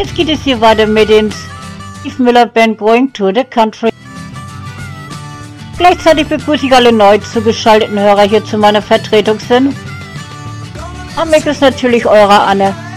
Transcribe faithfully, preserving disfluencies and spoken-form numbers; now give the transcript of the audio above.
Jetzt geht es hier weiter mit dem Steve Miller Band Going to the Country. Gleichzeitig begrüße ich alle neu zugeschalteten Hörer hier zu meiner Vertretung sind. Am Mic ist natürlich eure Anne.